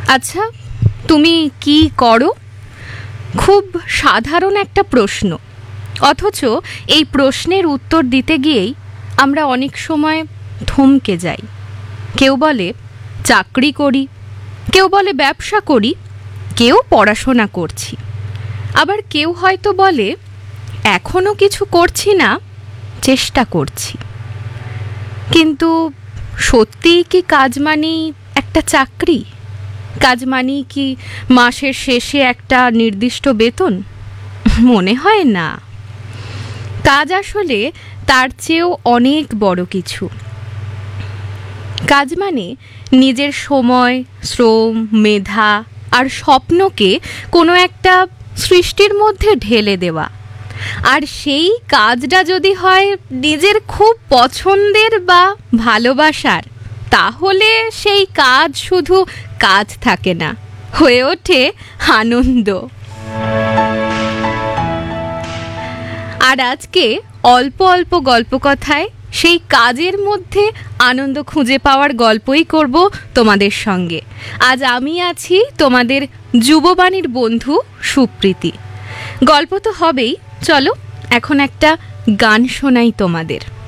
আচ্ছা, তুমি কি করো? খুব সাধারণ একটা প্রশ্ন, অথচ এই প্রশ্নের উত্তর দিতে গিয়েই আমরা অনেক সময় থমকে যাই। কেউ বলে চাকরি করি, কেউ বলে ব্যবসা করি, কেউ পড়াশোনা করছি, আবার কেউ হয়তো বলে এখনো কিছু করছি না, চেষ্টা করছি। কিন্তু সত্যিই কি কাজ মানেই একটা চাকরি? কাজ মানেই কি মাসের শেষে একটা নির্দিষ্ট বেতন? মনে হয় না। কাজ আসলে তার চেয়েও অনেক বড় কিছু। কাজ মানে নিজের সময়, শ্রম, মেধা আর স্বপ্নকে কোনো একটা সৃষ্টির মধ্যে ঢেলে দেওয়া। আর সেই কাজটা যদি হয় নিজের খুব পছন্দের বা ভালোবাসার, তাহলে সেই কাজ শুধু কাজ থাকে না, হয়ে ওঠে আনন্দ। আর আজকে অল্প অল্প গল্প কথায় সেই কাজের মধ্যে আনন্দ খুঁজে পাওয়ার গল্পই করব তোমাদের সঙ্গে। আজ আমি আছি তোমাদের যুববাণীর বন্ধু সুপ্রীতি। গল্প তো হবেই, চলো এখন একটা গান শোনাই তোমাদের।